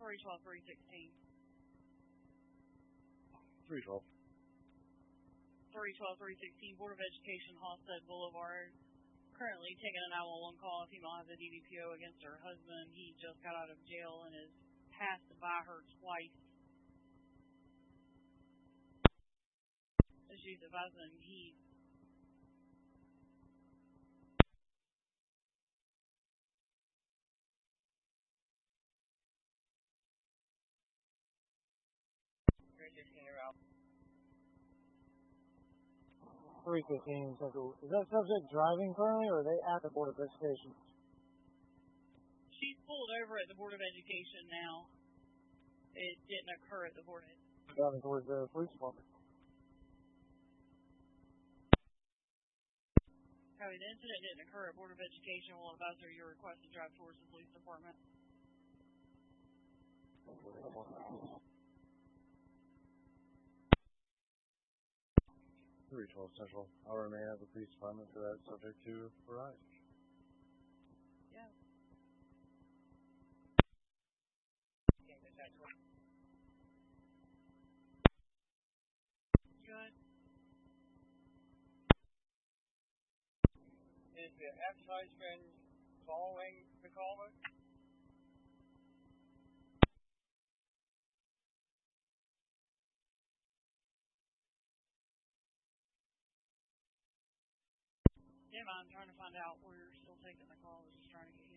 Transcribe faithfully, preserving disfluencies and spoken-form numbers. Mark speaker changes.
Speaker 1: three twelve, three sixteen.
Speaker 2: three twelve.
Speaker 1: three twelve, three sixteen, Board of Education, Halstead Boulevard. Currently taking a nine one one call. A female has a D D P O against her husband. He just got out of jail and has passed by her twice. She's advising he
Speaker 3: three fifteen Central. Is that subject driving currently, or are they at the Board of Education?
Speaker 1: She's pulled over at the Board of Education now. It didn't occur at the Board of Education.
Speaker 3: Driving towards the police department.
Speaker 1: Cody, the incident didn't occur at Board of Education. We'll advise her your request to drive towards the police department.
Speaker 2: three twelve Central. I'll remain at the police department for that subject to arrive.
Speaker 1: Yeah. Good.
Speaker 4: Is the ex-husband following the caller?
Speaker 1: Yeah, I'm trying to find out where you're still taking the call. I was just trying to get